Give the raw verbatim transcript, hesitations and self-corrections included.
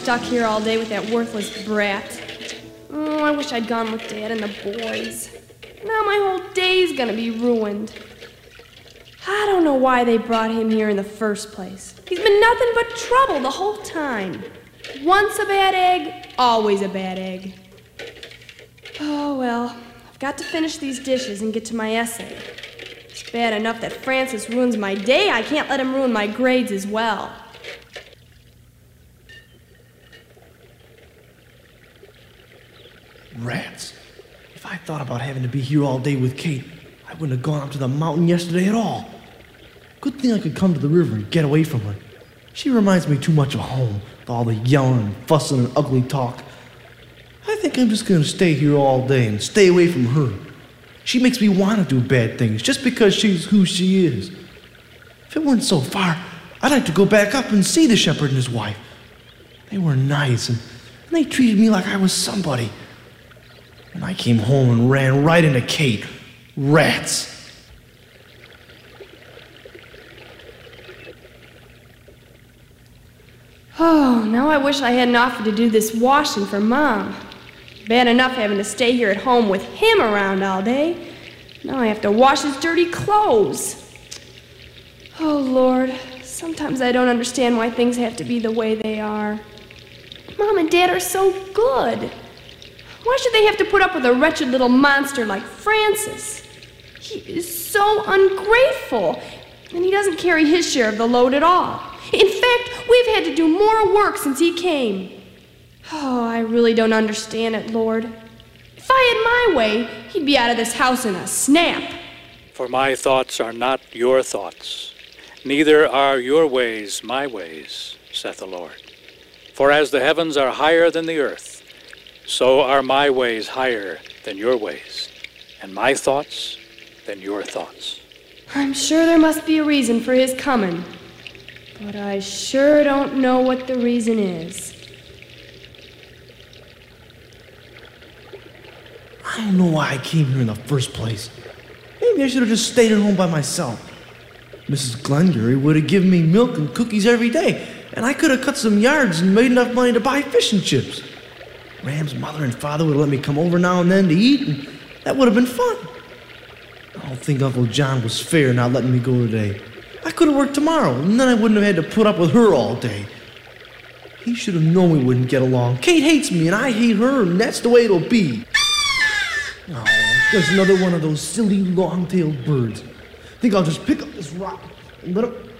Stuck here all day with that worthless brat. Oh, I wish I'd gone with Dad and the boys. Now my whole day's gonna be ruined. I don't know why they brought him here in the first place. He's been nothing but trouble the whole time. Once a bad egg, always a bad egg. Oh, well, I've got to finish these dishes and get to my essay. It's bad enough that Francis ruins my day. I can't let him ruin my grades as well. Rats. If I thought about having to be here all day with Kate, I wouldn't have gone up to the mountain yesterday at all. Good thing I could come to the river and get away from her. She reminds me too much of home, with all the yelling and fussing and ugly talk. I think I'm just gonna stay here all day and stay away from her. She makes me want to do bad things just because she's who she is. If it weren't so far, I'd like to go back up and see the shepherd and his wife. They were nice, and, and they treated me like I was somebody. And I came home and ran right into Kate. Rats. Oh, now I wish I hadn't offered to do this washing for Mom. Bad enough having to stay here at home with him around all day. Now I have to wash his dirty clothes. Oh, Lord, sometimes I don't understand why things have to be the way they are. Mom and Dad are so good. Why should they have to put up with a wretched little monster like Francis? He is so ungrateful, and he doesn't carry his share of the load at all. In fact, we've had to do more work since he came. Oh, I really don't understand it, Lord. If I had my way, he'd be out of this house in a snap. For my thoughts are not your thoughts, neither are your ways my ways, saith the Lord. For as the heavens are higher than the earth, so are my ways higher than your ways, and my thoughts than your thoughts. I'm sure there must be a reason for his coming, but I sure don't know what the reason is. I don't know why I came here in the first place. Maybe I should have just stayed at home by myself. Missus Glengarry would have given me milk and cookies every day, and I could have cut some yards and made enough money to buy fish and chips. Ram's mother and father would have let me come over now and then to eat, and that would have been fun. I don't think Uncle John was fair not letting me go today. I could have worked tomorrow, and then I wouldn't have had to put up with her all day. He should have known we wouldn't get along. Kate hates me, and I hate her, and that's the way it'll be. Oh, there's another one of those silly long-tailed birds. I think I'll just pick up this rock and let him...